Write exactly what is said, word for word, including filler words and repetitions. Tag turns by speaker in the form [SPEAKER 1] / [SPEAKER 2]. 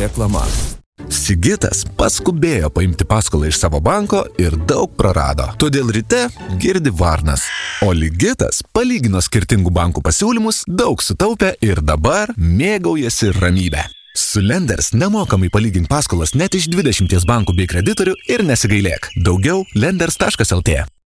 [SPEAKER 1] Reklama.
[SPEAKER 2] Sigitas paskubėjo paimti paskolą iš savo banko ir daug prarado. Todėl ryte girdi varnas. O Ligitas palygino skirtingų bankų pasiūlymus, daug sutaupė ir dabar mėgaujasi ramybę. Su Lenders nemokamai palygink paskolas net iš dvidešimties bankų bei kreditorių ir nesigailėk. Daugiau lenders taškas lt.